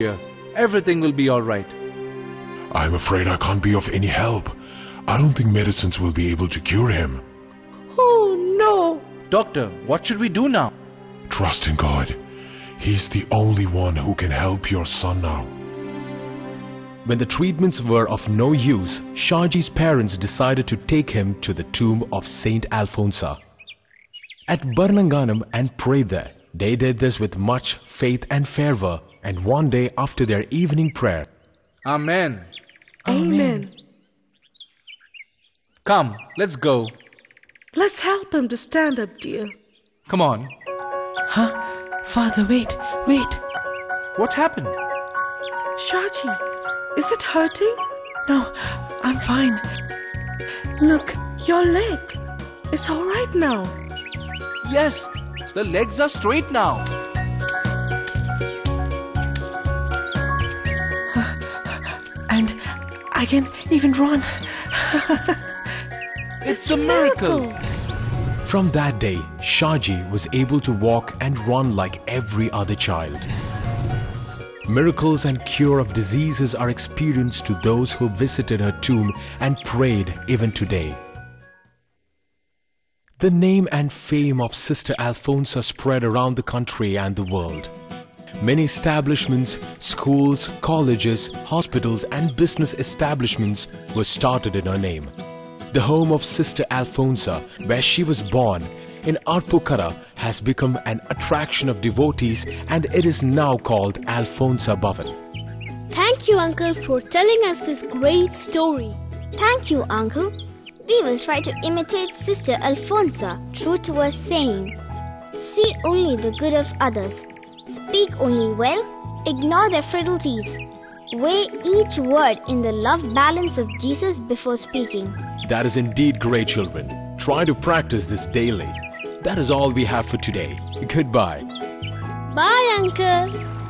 dear. Everything will be all right. I'm afraid I can't be of any help. I don't think medicines will be able to cure him. Oh no! Doctor, what should we do now? Trust in God. He's the only one who can help your son now. When the treatments were of no use, Shahji's parents decided to take him to the tomb of Saint Alphonsa at Barnanganam and pray there. They did this with much faith and fervor, and one day after their evening prayer, Amen. Amen. Come, let's go. Let's help him to stand up, dear. Come on. Father, wait. What happened? Shahji, is it hurting? No, I'm fine. Look, your leg. It's all right now. Yes, the legs are straight now. And I can even run. It's a miracle. from that day, Shahji was able to walk and run like every other child. Miracles and cure of diseases are experienced to those who visited her tomb and prayed even today. The name and fame of Sister Alphonsa spread around the country and the world. Many establishments, schools, colleges, hospitals and business establishments were started in her name. The home of Sister Alphonsa, where she was born, in Arpukara, has become an attraction of devotees and it is now called Alphonsa Bhavan. Thank you, Uncle, for telling us this great story. Thank you, Uncle. We will try to imitate Sister Alphonsa, true to her saying, see only the good of others, speak only well, ignore their frivolities, weigh each word in the love balance of Jesus before speaking. That is indeed great, children. Try to practice this daily. That is all we have for today. Goodbye. Bye, Uncle.